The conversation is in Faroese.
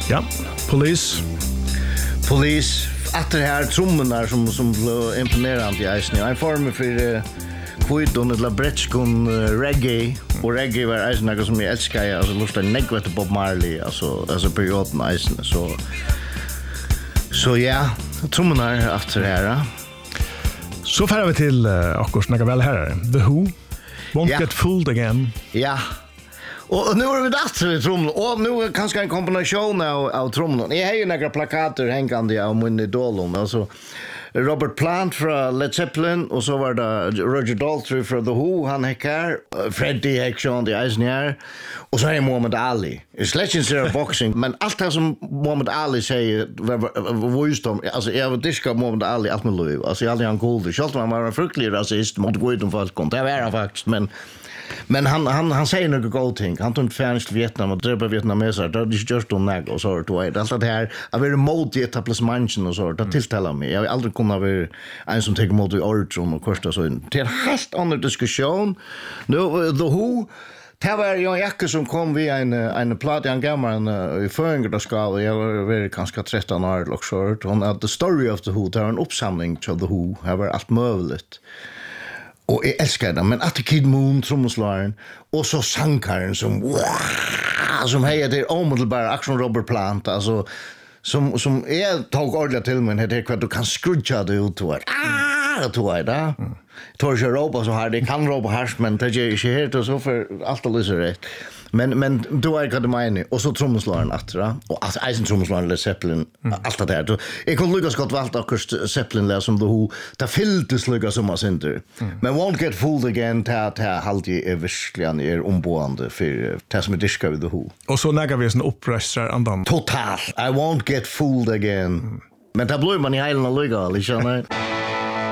Ja, Police. Att det här trummorna som blev imponerande i eisen. En form för kviton eller bretskon reggae. Och reggae var eisen något som jag älskar. Alltså lustar negvet till Bob Marley. Alltså perioden eisen. Så ja, trummorna efter det här. Så färdar vi till akkurat snacka väl här. The Who. Won't Get Fooled Again. Ja. Och nu är vi där i trummen. Och nu är kanske en kombination av trummen. Jag har ju några plakater hängande av min idol. Alltså Robert Plant från Led Zeppelin och så var det Roger Daltrey från The Who, han häckar, Freddie Hackson, The Eisner och så är Muhammad Ali. Sledging är boxing, men allt det som Muhammad Ali säger var visdom. Alltså jag vill diska Muhammad Ali allt med liv. Alltså jag hade han cool. Själv han var en fruktlig rasist mot gudom folk. Det var han faktiskt, men han säger några goda ting. Han tog inte färdigt till Vietnam och drev vietnameser. Det är inte just om näg och så. Allt det här, jag vill emot i etablissemangen och så. Det tilltalar mig. Jag vill aldrig kunna vara en som tänker emot i ordrum och kosta så. Det är en helt annan diskussion. Nu, The Who, det var Jan Jacke som kom via en platt i en gammal i förängarskap. Jag var ganska 13 år och så. Hon hade The Story of The Who. Det var en uppsamling till The Who. Det var allt möjligt. Och jag älskar det, men att Kid Moon, trommeslagaren, och så sankaren som hejer det omedelbara Action Robert Plant, alltså som jag tog ordentligt till mig, det är att du kan skrudja det ut och tog det. Tor inte ropa så här, det kan ropa här, men det är inte helt och så för allt att lysa rätt. Men du är vad du menar, och så trommeslagaren attra, och eisen trommeslagaren Led Zeppelin, allt det där. Jag kunde lyckas gott valt akkurat Zeppelin som The Who, det fylltes lyckas som man synder. Men Won't Get Fooled Again, det halvtid är verkligen omboende för det som är diska vid The Who. Och så nägar vi en uppröstrar andan. Total, I won't get fooled again. Men det blir man i heilen och lyga, liksom.